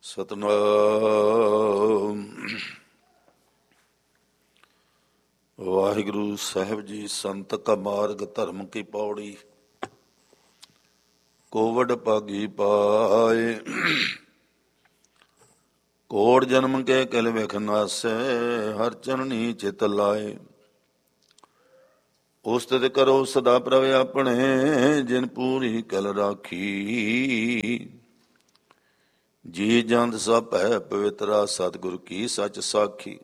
ਸਤਨਾਮ। ਵਾਹਿਗੁਰੂ ਸਾਹਿਬ ਜੀ। ਸੰਤ ਕਾ ਮਾਰਗ ਧਰਮ ਕੀ ਪੌੜੀ, ਕੋਵਡ ਭਾਗੀ ਪਾਏ। ਕੋੜ ਜਨਮ ਕੇ ਕਿਲ ਵਿਖ ਨਾਸੈ, ਹਰ ਚਰਣੀ ਚਿਤ ਲਾਏ। ਉਸਤਿਤ ਕਰੋ ਸਦਾ ਪ੍ਰਭ ਆਪਣੇ, ਜਿਨ ਪੂਰੀ ਕਲ ਰਾਖੀ। ਜੀ ਜੰਦ ਸਭ ਹੈ ਪਵਿੱਤਰਾ, ਸਤਿਗੁਰ ਕੀ ਸੱਚ ਸਾਖੀ।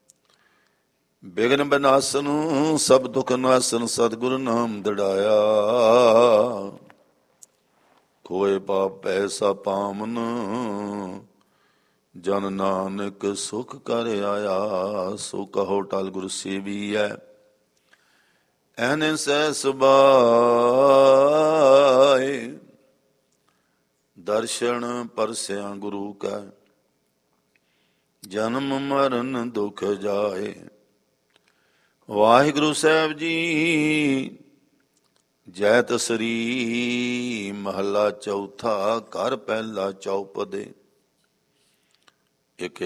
ਬਿਗਨ ਬਿਨਾਸਨ ਸਭ ਦੁਖ ਨਾਸਨ, ਸਤਿਗੁਰ ਨਾਮ ਦੜਾਇਆ। ਕੋਏ ਪਾਪ ਐਸਾ ਪਾਮਨ, ਜਨ ਨਾਨਕ ਸੁਖ ਕਰ ਆਇਆ। ਸੋ ਕਹੋ ਟਲ ਗੁਰ ਸੇਵੀਐ, ਐਨੇ ਸਹਿ ਸੁਭਾਏ। ਦਰਸ਼ਨ ਪਰਸਿਆ ਗੁਰੂ ਕੈ, ਜਨਮ ਮਰਨ ਦੁਖ ਜਾਏ। ਵਾਹਿਗੁਰੂ ਸਾਹਿਬ ਜੀ। ਜੈਤ ਸ੍ਰੀ ਮਹੱਲਾ ਚੌਥਾ, ਘਰ ਪਹਿਲਾ ਚੌਪਦੇ। ਇਕ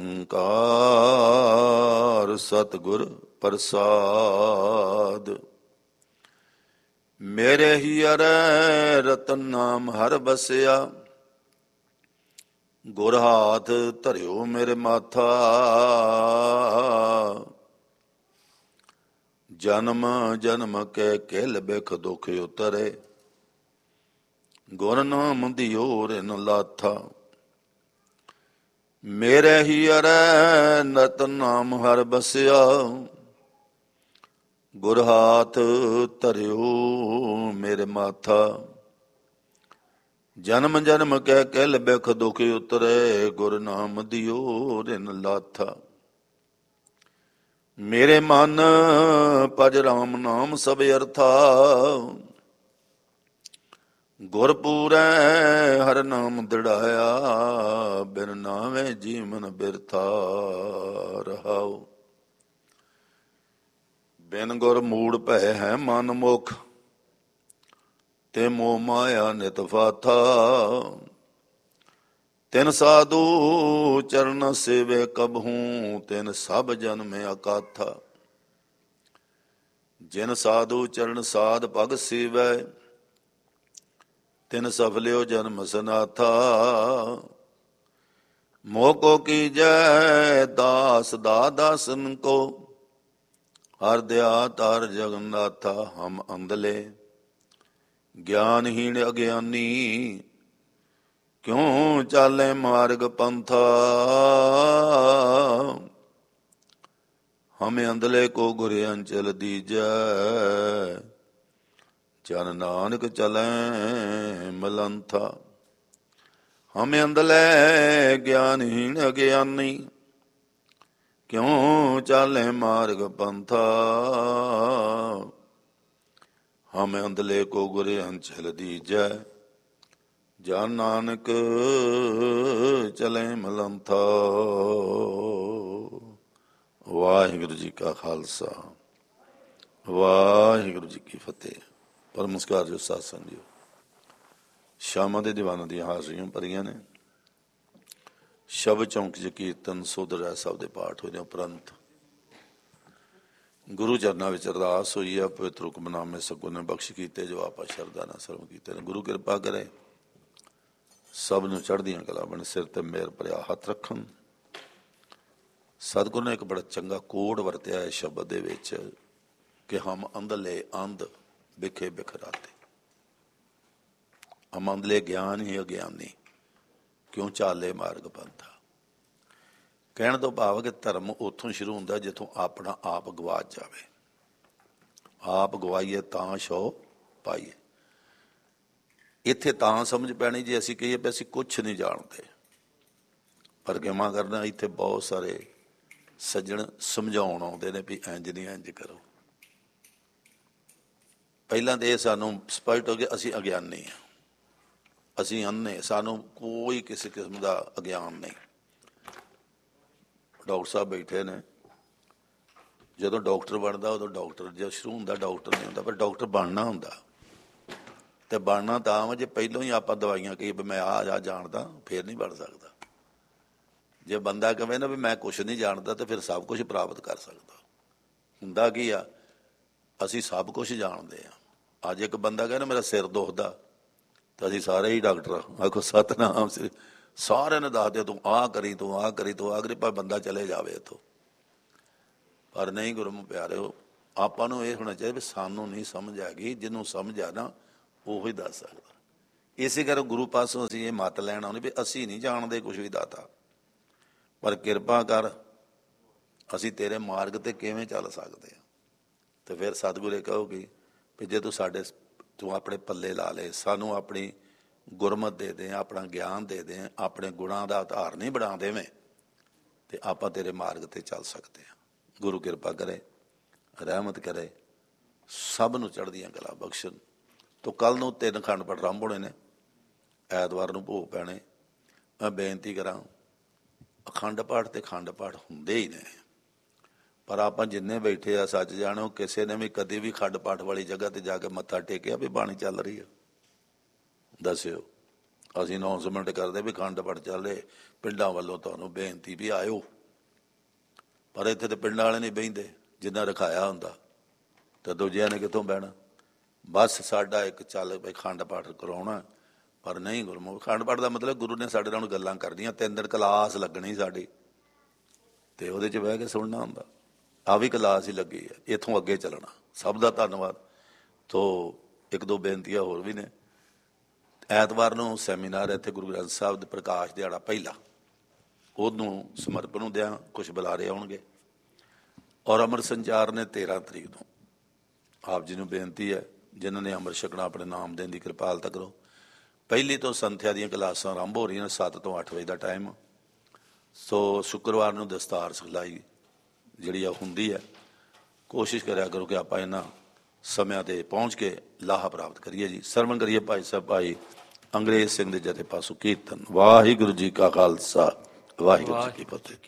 ਓੰਕਾਰ ਸਤਿਗੁਰ ਪ੍ਰਸਾਦ। ਮੇਰੇ ਹੀਅਰੈ ਰਤਨ ਨਾਮ ਹਰ ਬਸਿਆ, ਗੁਰ ਹਾਥ ਧਰਿਓ ਮੇਰੇ ਮਾਥਾ। ਜਨਮ ਜਨਮ ਕੇ ਕਿਲ ਬਿਖ ਦੁਖ ਉਤਰੇ, ਗੁਰ ਨਾਮ ਦਿਓ ਰਿਨ ਲਾਥਾ। ਮੇਰੇ ਹੀਅਰੈ ਰਤਨ ਨਾਮ ਹਰ ਬਸਿਆ, ਗੁਰ ਹਾਥ ਧਰਿਓ ਮੇਰੇ ਮਾਥਾ। ਜਨਮ ਜਨਮ ਕਹਿ ਕਿਲ ਬਿਖ ਦੁਖ ਉਤਰੇ, ਗੁਰ ਨਾਮ ਦਿਓ ਰਿਨ ਲਾਥਾ। ਮੇਰੇ ਮਨ ਭਜ ਰਾਮ ਨਾਮ ਸਭ ਅਰਥਾ, ਗੁਰ ਪੂਰੈ ਹਰ ਨਾਮ ਦ੍ਰਿੜਾਇਆ। ਬਿਨ ਨਾਵੇਂ ਜੀਵਨ ਬਿਰਥਾ ਰਹਾਉ। ਬਿਨ ਗੁਰ ਮੂੜ ਭੈ ਹੈ ਮਨ ਮੁਖ, ਤੇ ਮੋਹ ਮਾਇਆ ਨਿਤ ਫਾਥਾ। ਤਿਨ ਸਾਧੂ ਚਰਨ ਸੇਵੇ ਕਬਹੂ, ਤਿਨ ਸਭ ਜਨਮ ਅਕਾਥਾ। ਜਿਨ ਸਾਧੂ ਚਰਨ ਸਾਧ ਭਗ ਸੇਵੈ, ਤਿਨ ਸਫਲਿਓ ਜਨਮ ਸਨਾਥਾ। ਮੋਹ ਕੋ ਕੀਜੈ ਦਾਸ ਦਾ ਦਾਸਨ ਕੋ, ਹਰ ਦਿਆ ਤਾਰ ਜਗਨਨਾਥਾ। ਹਮ ਅੰਧਲੇ ਗਿਆਨਹੀਣ ਅਗਿਆਨੀ, ਕਿਉ ਚਾਲੇ ਮਾਰਗ ਪੰਥਾ। ਹਮੇ ਅੰਧਲੇ ਕੋ ਗੁਰ ਅੰਚਲ ਦੀਜੈ, ਜਨ ਨਾਨਕ ਚਲੈ ਮਲੰਥਾ। ਹਮੇ ਅੰਧਲੇ ਗਿਆਨਹੀਣ ਅਗਿਆਨੀ, ਕਿਉ ਚਾਲੇ ਮਾਰਗ ਪੰਥਾ। ਹਮੇ ਅੰਧਲੇ ਕੋ ਗੁਰ ਅੰਚਲ ਦੀਜੈ, ਜਨ ਨਾਨਕ ਚਲੇ ਮਲੰਥਾ। ਵਾਹਿਗੁਰੂ ਜੀ ਕਾ ਖਾਲਸਾ, ਵਾਹਿਗੁਰੂ ਜੀ ਕੀ ਫਤਿਹ। ਪਰਮਸਕਾਰ ਜੋ ਸਾਧ ਸੰਗਤ ਜੀਓ, ਸ਼ਾਮਾਂ ਦੇ ਦੀਵਾਨਾਂ ਦੀਆਂ ਹਾਜ਼ਰੀਆਂ ਭਰੀਆਂ ਨੇ। ਸ਼ਬਦ ਚੌਂਕ 'ਚ ਕੀਰਤਨ ਸੁਧ ਰਹਿ ਸਭ ਦੇ ਪਾਠ ਹੋਏ ਨੇ। ਉਪਰੰਤ ਗੁਰੂ ਚਰਨਾਂ ਵਿੱਚ ਅਰਦਾਸ ਹੋਈ ਆ, ਪਵਿੱਤਰ ਹੁਕਮਨਾਮੇ ਸਗੋਂ ਨੇ ਬਖਸ਼ ਕੀਤੇ, ਜੋ ਆਪਾਂ ਸ਼ਰਧਾ ਨਾਲ ਸਰਵ ਕੀਤੇ ਨੇ। ਗੁਰੂ ਕਿਰਪਾ ਕਰੇ, ਸਭ ਨੂੰ ਚੜ੍ਹਦੀਆਂ ਕਲਾ ਬਣ, ਸਿਰ ਤੇ ਮਿਹਰ ਭਰਿਆ ਹੱਥ ਰੱਖਣ। ਸਤਿਗੁਰੂ ਨੇ ਇੱਕ ਬੜਾ ਚੰਗਾ ਕੋਡ ਵਰਤਿਆ ਹੈ ਸ਼ਬਦ ਦੇ ਵਿੱਚ, ਕਿ ਹਮ ਅੰਧਲੇ ਅੰਧ ਬਿਖੇ ਬਿਖਰਾਤੇ। ਹਮ ਅੰਧਲੇ ਗਿਆਨ ਹੀ ਅਗਿਆਨੀ, ਕਿਉਂ ਚਾਲੇ ਮਾਰਗ ਪੰਥਾ। ਕਹਿਣ ਤੋਂ ਭਾਵ ਕਿ ਧਰਮ ਉੱਥੋਂ ਸ਼ੁਰੂ ਹੁੰਦਾ ਜਿੱਥੋਂ ਆਪਣਾ ਆਪ ਗਵਾਚ ਜਾਵੇ। ਆਪ ਗਵਾਈਏ ਤਾਂ ਸ਼ੋ ਪਾਈਏ। ਇੱਥੇ ਤਾਂ ਸਮਝ ਪੈਣੀ ਜੇ ਅਸੀਂ ਕਹੀਏ ਵੀ ਅਸੀਂ ਕੁਛ ਨਹੀਂ ਜਾਣਦੇ। ਪਰ ਕਿਵੇਂ ਕਰਨਾ, ਇੱਥੇ ਬਹੁਤ ਸਾਰੇ ਸੱਜਣ ਸਮਝਾਉਣ ਆਉਂਦੇ ਨੇ ਵੀ ਇੰਝ ਨਹੀਂ ਇੰਝ ਕਰੋ। ਪਹਿਲਾਂ ਤਾਂ ਇਹ ਸਾਨੂੰ ਸਪਸ਼ਟ ਹੋ ਗਿਆ ਅਸੀਂ ਅਗਿਆਨੀ ਹਾਂ, ਅਸੀਂ ਅੰਨੇ, ਸਾਨੂੰ ਕੋਈ ਕਿਸੇ ਕਿਸਮ ਦਾ ਅਗਿਆਨ ਨਹੀਂ। ਡਾਕਟਰ ਸਾਹਿਬ ਬੈਠੇ ਨੇ, ਜਦੋਂ ਡਾਕਟਰ ਬਣਦਾ ਉਦੋਂ ਡਾਕਟਰ ਜਦ ਸ਼ੁਰੂ ਹੁੰਦਾ ਡਾਕਟਰ ਨਹੀਂ ਹੁੰਦਾ, ਪਰ ਡਾਕਟਰ ਬਣਨਾ ਹੁੰਦਾ। ਤੇ ਬਣਨਾ ਤਾਂ ਵਾ ਜੇ ਪਹਿਲਾਂ ਹੀ ਆਪਾਂ ਦਵਾਈਆਂ ਕਹੀ ਵੀ ਮੈਂ ਆਹ ਜਾਣਦਾ, ਫੇਰ ਨਹੀਂ ਬਣ ਸਕਦਾ। ਜੇ ਬੰਦਾ ਕਹੇ ਨਾ ਵੀ ਮੈਂ ਕੁਛ ਨਹੀਂ ਜਾਣਦਾ ਤੇ ਫਿਰ ਸਭ ਕੁਝ ਪ੍ਰਾਪਤ ਕਰ ਸਕਦਾ। ਹੁੰਦਾ ਕੀ ਆ, ਅਸੀਂ ਸਭ ਕੁਝ ਜਾਣਦੇ ਆ। ਅੱਜ ਇੱਕ ਬੰਦਾ ਕਹੇ ਨਾ ਮੇਰਾ ਸਿਰ ਦੁਖਦਾ, ਤਾਂ ਅਸੀਂ ਸਾਰੇ ਹੀ ਡਾਕਟਰ ਆਖੋ ਸਤਨਾਮ ਸ੍ਰੀ, ਸਾਰਿਆਂ ਨੇ ਦੱਸਦੇ ਤੂੰ ਆਹ ਕਰੀ, ਤੂੰ ਆਹ ਕਰੀ, ਤੂੰ ਆਹ ਕਰੀ, ਪਰ ਬੰਦਾ ਚਲੇ ਜਾਵੇ ਇੱਥੋਂ। ਪਰ ਨਹੀਂ ਗੁਰਮੁਖ ਪਿਆਰਿਓ, ਆਪਾਂ ਨੂੰ ਇਹ ਹੋਣਾ ਚਾਹੀਦਾ ਵੀ ਸਾਨੂੰ ਨਹੀਂ ਸਮਝ ਆ ਗਈ, ਜਿਹਨੂੰ ਸਮਝ ਆ ਨਾ ਉਹ ਹੀ ਦੱਸ ਸਕਦਾ। ਇਸੇ ਕਰਕੇ ਗੁਰੂ ਪਾਸੋਂ ਅਸੀਂ ਇਹ ਮੱਤ ਲੈਣ ਆਉਂਦੇ ਵੀ ਅਸੀਂ ਨਹੀਂ ਜਾਣਦੇ ਕੁਛ ਵੀ ਦਾਤਾ, ਪਰ ਕਿਰਪਾ ਕਰ ਅਸੀਂ ਤੇਰੇ ਮਾਰਗ ਤੇ ਕਿਵੇਂ ਚੱਲ ਸਕਦੇ ਹਾਂ। ਤੇ ਫਿਰ ਸਤਿਗੁਰੂ ਇਹ ਕਹੋਗੇ ਵੀ ਜੇ ਤੂੰ ਆਪਣੇ ਪੱਲੇ ਲਾ ਲਏ, ਸਾਨੂੰ ਆਪਣੀ ਗੁਰਮਤ ਦੇ ਦੇ, ਆਪਣਾ ਗਿਆਨ ਦੇ ਦੇ, ਆਪਣੇ ਗੁਣਾਂ ਦਾ ਆਧਾਰ ਨਹੀਂ ਬਣਾ ਦੇਵੇਂ, ਤੇ ਆਪਾਂ ਤੇਰੇ ਮਾਰਗ ਤੇ ਚੱਲ ਸਕਦੇ ਹਾਂ। ਗੁਰੂ ਕਿਰਪਾ ਕਰੇ, ਰਹਿਮਤ ਕਰੇ, ਸਭ ਨੂੰ ਚੜ੍ਹਦੀਆਂ ਕਲਾ ਬਖਸ਼ਣ। ਤੋਂ ਕੱਲ੍ਹ ਨੂੰ 3 ਅਖੰਡ ਪਾਠ ਆਰੰਭ ਹੋਣੇ ਨੇ, ਐਤਵਾਰ ਨੂੰ ਭੋਗ ਪੈਣੇ। ਮੈਂ ਬੇਨਤੀ ਕਰਾਂ, ਅਖੰਡ ਪਾਠ ਤੇ ਖੰਡ ਪਾਠ ਹੁੰਦੇ ਹੀ ਨੇ, ਪਰ ਆਪਾਂ ਜਿੰਨੇ ਬੈਠੇ ਆ ਸੱਚ ਜਾਣੋ, ਕਿਸੇ ਨੇ ਵੀ ਕਦੇ ਵੀ ਖੰਡ ਪਾਠ ਵਾਲੀ ਜਗ੍ਹਾ ਤੇ ਜਾ ਕੇ ਮੱਥਾ ਟੇਕਿਆ ਵੀ ਬਾਣੀ ਚੱਲ ਰਹੀ ਆ? ਦੱਸਿਓ। ਅਸੀਂ ਅਨਾਊਂਸਮੈਂਟ ਕਰਦੇ ਵੀ ਖੰਡ ਪਾਠ ਚੱਲੇ, ਪਿੰਡਾਂ ਵੱਲੋਂ ਤੁਹਾਨੂੰ ਬੇਨਤੀ ਵੀ ਆਇਓ, ਪਰ ਇੱਥੇ ਤੇ ਪਿੰਡਾਂ ਵਾਲੇ ਨਹੀਂ ਬਹਿੰਦੇ, ਜਿੰਨਾ ਰਖਾਇਆ ਹੁੰਦਾ, ਤਾਂ ਦੂਜਿਆਂ ਨੇ ਕਿੱਥੋਂ ਬਹਿਣਾ। ਬਸ ਸਾਡਾ ਇੱਕ ਚੱਲ ਵੀ ਖੰਡ ਪਾਠ ਕਰਾਉਣਾ, ਪਰ ਨਹੀਂ ਗੁਰਮੁਖ। ਖੰਡ ਪਾਠ ਦਾ ਮਤਲਬ ਗੁਰੂ ਨੇ ਸਾਡੇ ਨਾਲ ਗੱਲਾਂ ਕਰਨੀਆਂ, 3 ਦਿਨ ਕਲਾਸ ਲੱਗਣੀ ਸਾਡੀ, ਤੇ ਉਹਦੇ 'ਚ ਬਹਿ ਕੇ ਸੁਣਨਾ ਹੁੰਦਾ। ਆ ਵੀ ਕਲਾਸ ਹੀ ਲੱਗੀ ਹੈ, ਇੱਥੋਂ ਅੱਗੇ ਚੱਲਣਾ। ਸਭ ਦਾ ਧੰਨਵਾਦ। ਤੋ 1-2 ਬੇਨਤੀਆਂ ਹੋਰ ਵੀ ਨੇ। ਐਤਵਾਰ ਨੂੰ ਸੈਮੀਨਾਰ ਇੱਥੇ ਗੁਰੂ ਗ੍ਰੰਥ ਸਾਹਿਬ ਦੇ ਪ੍ਰਕਾਸ਼ ਦਿਹਾੜਾ ਪਹਿਲਾ, ਉਹਨੂੰ ਸਮਰਪਣ ਹੁੰਦਿਆਂ ਕੁਛ ਬੁਲਾਰੇ ਆਉਣਗੇ। ਔਰ ਅੰਮ੍ਰਿਤ ਸੰਚਾਰ ਨੇ 13 ਤਰੀਕ ਨੂੰ। ਆਪ ਜੀ ਨੂੰ ਬੇਨਤੀ ਹੈ, ਜਿਨ੍ਹਾਂ ਨੇ ਅੰਮ੍ਰਿਤ ਛਕਣਾ ਆਪਣੇ ਨਾਮ ਦੇਣ ਦੀ ਕਿਰਪਾਲਤਾ ਕਰੋ। ਪਹਿਲੀ ਤੋਂ ਸੰਥਿਆ ਦੀਆਂ ਕਲਾਸਾਂ ਆਰੰਭ ਹੋ ਰਹੀਆਂ ਨੇ, 7 ਤੋਂ 8 ਵਜੇ ਦਾ ਟਾਈਮ। ਸੋ ਸ਼ੁੱਕਰਵਾਰ ਨੂੰ ਦਸਤਾਰ ਸਿਖਲਾਈ ਜਿਹੜੀ ਆ ਹੁੰਦੀ ਹੈ। ਕੋਸ਼ਿਸ਼ ਕਰਿਆ ਕਰੋ ਕਿ ਆਪਾਂ ਇਹਨਾਂ ਸਮਿਆਂ 'ਤੇ ਪਹੁੰਚ ਕੇ ਲਾਹਾ ਪ੍ਰਾਪਤ ਕਰੀਏ ਜੀ। ਸਰਵਣ ਕਰੀਏ ਭਾਈ ਸਾਹਿਬ ਭਾਈ ਅੰਗਰੇਜ਼ ਸਿੰਘ ਦੇ ਜਥੇ ਪਾਸੋਂ ਕੀਰਤਨ। ਵਾਹਿਗੁਰੂ ਜੀ ਕਾ ਖਾਲਸਾ, ਵਾਹਿਗੁਰੂ ਜੀ ਕੀ ਫਤਿਹ।